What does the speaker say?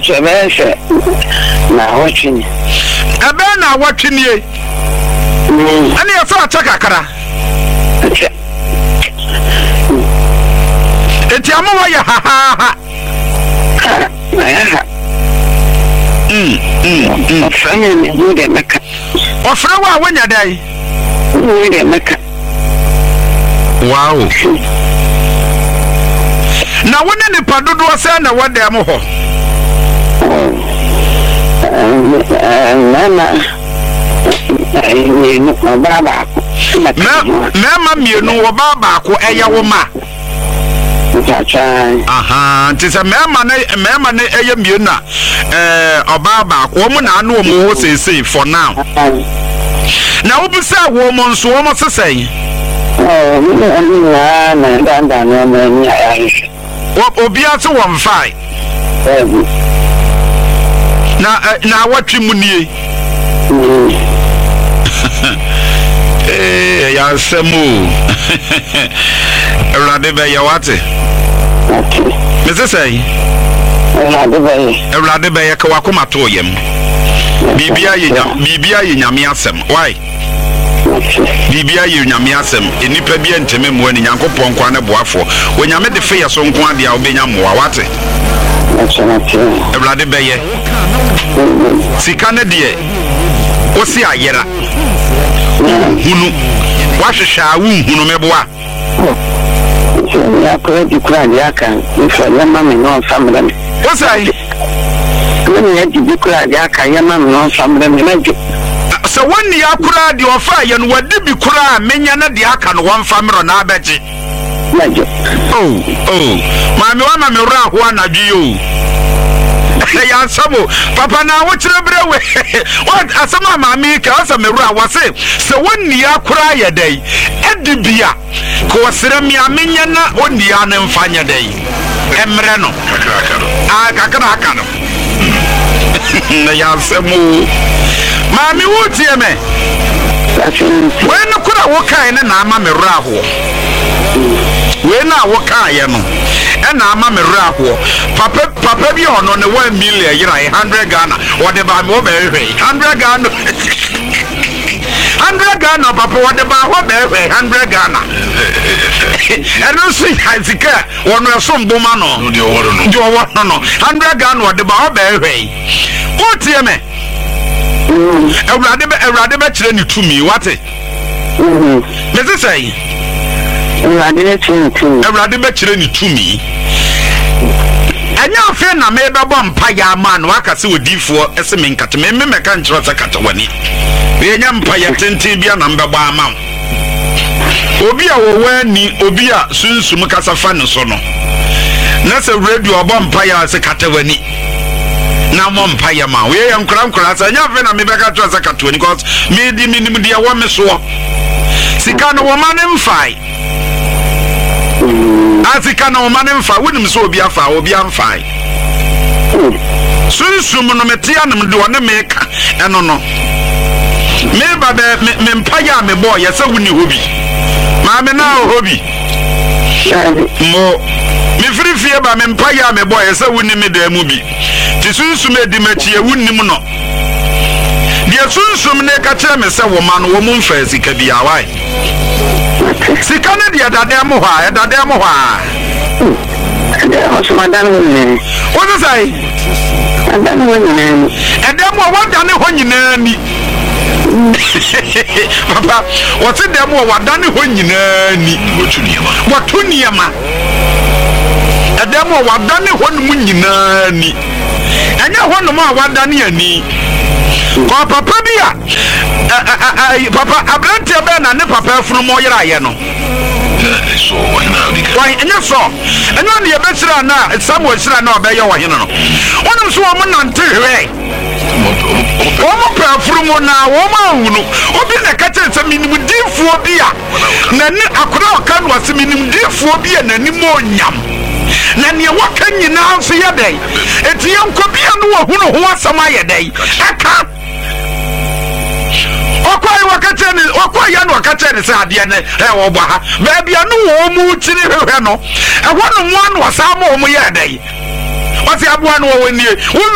Chebeshe na watching. Ebena watching ye. Ani afa chakakara. Eti amawa ya ha. Ofanya ni bude meka. Ofra wa wanya dai. Bude meka. Wow. Na wone ni padodo asa na wode am ho. Mama ni baba. Mama mienu wo baba ko eya wo ma. Aha, ntisa mema na eye mienu na obaba ko mo na anu mo ho sese for now. Na wo bisa wo mo nso wo mo sesai. Obia to won fai. Na watwi mu nie. Ya semu. Erade be ya wate. Mese say. Erade be ya ka wakoma to yem. Bibia ye nyame asem. Why? Bibia ye nyame asem. Enipa bia nteme mu ani Nyankopon kwa ne boafo. Onyame de fe ya so nko ade a obenya mo wate. Erade be ye. Sika ne de osi ayera. Hunu wahwehwa hunu meboa. Ya ko di kura ya kan ifo ya mama no famre me. Osai When you di kura ya kan ya mama no famre me na. So when ya kura di ofa ye no wadi bi kura menya na di aka no wan famre na abeji. Oh mami wa mami ra ho anadwi yo. Ya sabo papa na wo kire brewe what asama mami ka asama ru awase se wonni akura ya dai edibia ko sere mi amenya na onni ya na mfanya dai emre no kakara aka no na ya sabo mami wo tie me when kura wo kai na ama me ru aho we na wo kai ye no na ama me ru aho papa bi ono ne 1 million yira 100 Ghana what ba me be 100 Ghana 100 Ghana papa what ba ho be 100 Ghana eno si hazika wono so mboma no ndi owo no 100 Ghana what ba ho be o tie me Ewrade be kire ni tumi wate me say Ewrade be kire ni tumi anya afi na me bebo mpa ya ma no aka se odifo ese me nkata me meka nkyero se kata wani we nya mpa ya tenten bia na mbebo ama obi a wo wani obi a sunsum kasa fa ne so no na se radio obo mpa ya se kata wani na mo mpa ya ma we ya nkura sa nya afi na me beka nkyero se kata wani because me di minim dia wo me so sika no wo ma ne mfai Azika na omane mfa wonim so obi afa obi amfa sunsum no metia nem de one meka eno no me ba me mpa ya me boy yesa woni hobi ma me na hobi mo me frifie ba me mpa ya me boy yesa woni me da mu bi ti sunsum edi machi e wonim no de sunsum ne ka kire me se wo ma no wo mu mfa sika bia wai Sikane dia dade mo ha dade mo ha Osmadan woni What say Adan woni Edem wo wadane ho nyina ni Papa what dem wo wadane ho nyina ni Watuniama Edem wo wadane ho nu nyina ni Enya ho nu ma wadane ani Ko papa bia papa abrante be na ne papa funu mo yira ye no so why enya so enya ne ye besira na Samuel sira na obeye wo hene no wonum so wo mo nante hwe wo mo pa funu mo na wo ma hunu obi na ka tense minim difuo bia na ni akora oka no ase minim difuo bia na ni mo nyam na ne waka nyina nso ye dai etiye nkobia no wo hunu ho asama ye dai aka Okwa ya no akachene se ade ne wo bwa ha ba bia no wo mu chiri hwehwe no e ho no mu anu asama wo mu ye dai wasi aboa no wo nie